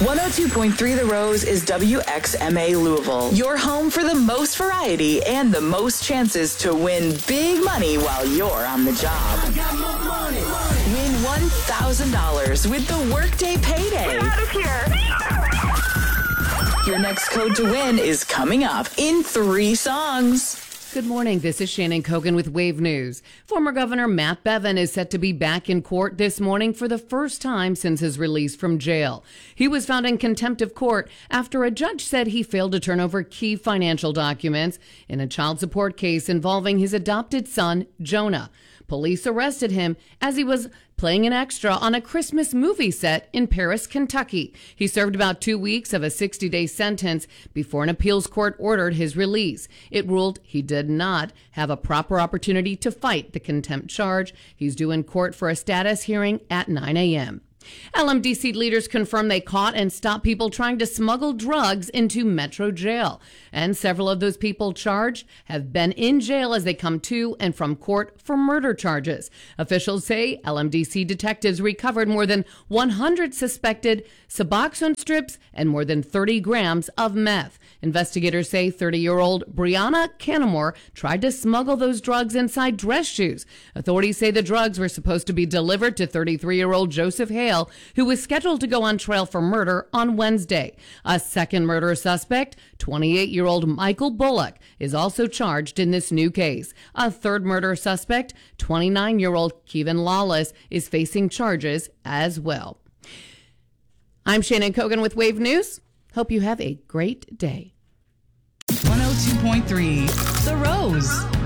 102.3 The Rose is WXMA Louisville, your home for the most variety and the most chances to win big money while you're on the job. Win $1,000 with the Workday Payday. Get out of here! Your next code to win is coming up in 3 songs. Good morning. This is Shannon Kogan with Wave News. Former Governor Matt Bevin is set to be back in court this morning for the first time since his release from jail. He was found in contempt of court after a judge said he failed to turn over key financial documents in a child support case involving his adopted son, Jonah. Police arrested him as he was playing an extra on a Christmas movie set in Paris, Kentucky. He served about 2 weeks of a 60-day sentence before an appeals court ordered his release. It ruled he did not have a proper opportunity to fight the contempt charge. He's due in court for a status hearing at 9 a.m. LMDC leaders confirm they caught and stopped people trying to smuggle drugs into Metro Jail. And several of those people charged have been in jail as they come to and from court for murder charges. Officials say LMDC detectives recovered more than 100 suspected Suboxone strips and more than 30 grams of meth. Investigators say 30-year-old Brianna Canamore tried to smuggle those drugs inside dress shoes. Authorities say the drugs were supposed to be delivered to 33-year-old Joseph Hale, who was scheduled to go on trial for murder on Wednesday. A second murder suspect, 28-year-old Michael Bullock, is also charged in this new case. A third murder suspect, 29-year-old Kevin Lawless, is facing charges as well. I'm Shannon Kogan with Wave News. Hope you have a great day. 102.3 The Rose.